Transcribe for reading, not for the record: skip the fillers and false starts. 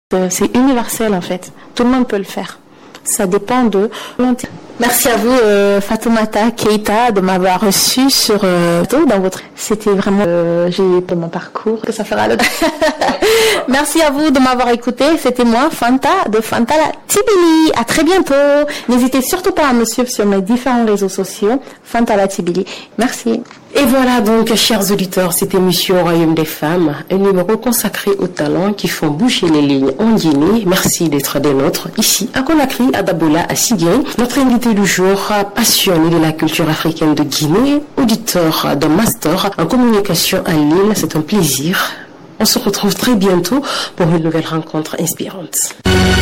C'est universel en fait. Tout le monde peut le faire. Ça dépend de volonté. Merci à vous Fatoumata Keita de m'avoir reçu sur dans votre. C'était vraiment j'ai pour mon parcours que ça fera l'autre. Merci à vous de m'avoir écouté. C'était moi Fanta de Fanta la Tibili. À très bientôt. N'hésitez surtout pas à me suivre sur mes différents réseaux sociaux Fanta la Tibili. Merci. Et voilà donc, chers auditeurs, cette émission Royaume des femmes, un numéro consacré aux talents qui font bouger les lignes en Guinée. Merci d'être des nôtres ici à Conakry, à Dabola, à Sigiri. Notre invité du jour, passionné de la culture africaine de Guinée, auditeur d'un master en communication à Lille. C'est un plaisir. On se retrouve très bientôt pour une nouvelle rencontre inspirante.